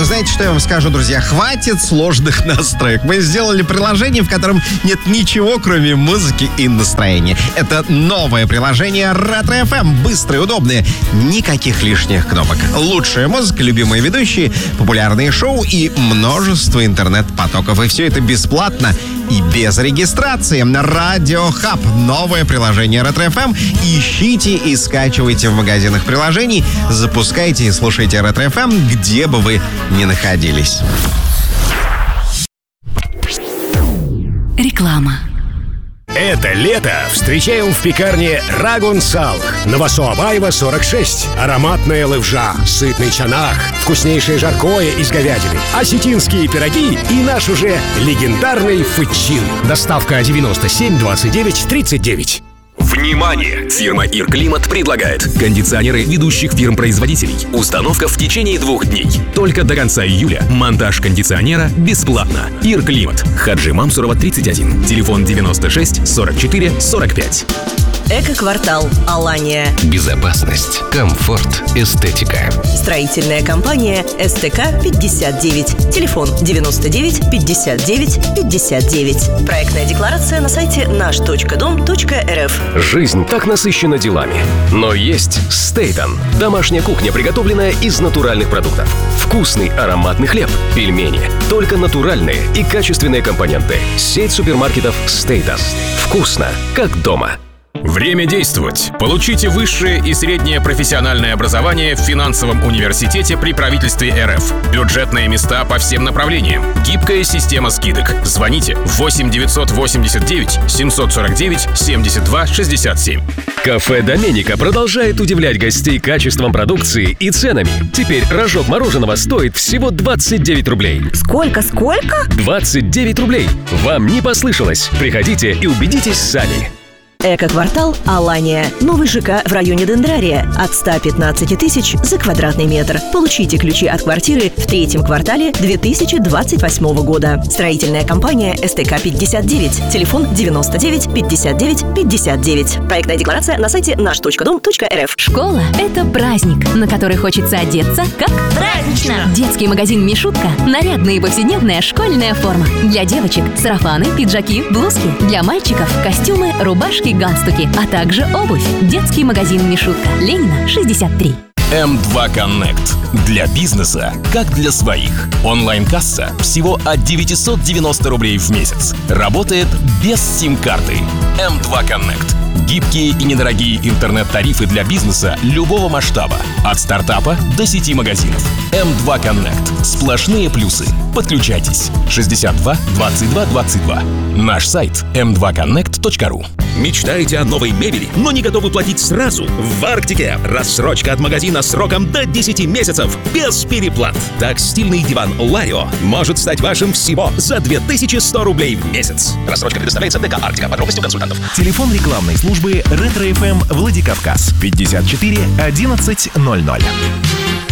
Знаете, что я вам скажу, друзья? Хватит сложных настроек. Мы сделали приложение, в котором нет ничего, кроме музыки и настроения. Это новое приложение Ретро FM. Быстрое, удобное. Никаких лишних кнопок. Лучшая музыка, любимые ведущие, популярные шоу и множество интернет-потоков. И все это бесплатно и без регистрации. Радио Хаб. Новое приложение Ретро FM. Ищите и скачивайте в магазинах приложений. Запускайте и слушайте Ретро FM, где бы вы ни находились. Реклама. Это лето встречаем в пекарне Рагун Салх. Новосоабаева, 46. Ароматная левжа, сытный чанах, вкуснейшее жаркое из говядины, осетинские пироги и наш уже легендарный фычин. Доставка 97 29 39. Внимание! Фирма «Ирклимат» предлагает кондиционеры ведущих фирм-производителей. Установка в течение 2 дней. Только до конца июля. Монтаж кондиционера бесплатно. «Ирклимат». Хаджи Мамсурова, 31. Телефон 96 44 45. Эко-квартал «Алания». Безопасность, комфорт, эстетика. Строительная компания СТК-59. Телефон 99 59 59. Проектная декларация на сайте наш.дом.рф. Жизнь так насыщена делами. Но есть Стейтон. Домашняя кухня, приготовленная из натуральных продуктов. Вкусный ароматный хлеб, пельмени. Только натуральные и качественные компоненты. Сеть супермаркетов Стейтон. Вкусно, как дома. Время действовать. Получите высшее и среднее профессиональное образование в финансовом университете при правительстве РФ. Бюджетные места по всем направлениям. Гибкая система скидок. Звоните 8 989 749 72 67. Кафе «Доменика» продолжает удивлять гостей качеством продукции и ценами. Теперь рожок мороженого стоит всего 29 рублей. Сколько? 29 рублей. Вам не послышалось. Приходите и убедитесь сами. Эко-квартал «Алания». Новый ЖК в районе Дендрария. От 115 тысяч за квадратный метр. Получите ключи от квартиры в 3-м квартале 2028 года. Строительная компания СТК-59. Телефон 99 59 59. Проектная декларация на сайте наш.дом.рф. Школа – это праздник, на который хочется одеться как празднично. Детский магазин «Мишутка» – нарядная и повседневная школьная форма. Для девочек – сарафаны, пиджаки, блузки. Для мальчиков – костюмы, рубашки, галстуки, а также обувь. Детский магазин «Мишутка». Ленина, 63. М2 Connect. Для бизнеса, как для своих. Онлайн-касса всего от 990 рублей в месяц. Работает без сим-карты. М2 Connect. Гибкие и недорогие интернет-тарифы для бизнеса любого масштаба. От стартапа до сети магазинов. М2 Connect. Сплошные плюсы. Подключайтесь. 62 22 22. Наш сайт m2connect.ru. Мечтаете о новой мебели, но не готовы платить сразу? В Арктике рассрочка от магазина сроком до 10 месяцев без переплат. Так стильный диван Ларио может стать вашим всего за 2100 рублей в месяц. Рассрочка предоставляется ДК «Арктика». Подробности у консультантов. Телефон рекламной службы Ретро FM Владикавказ 54 11 00.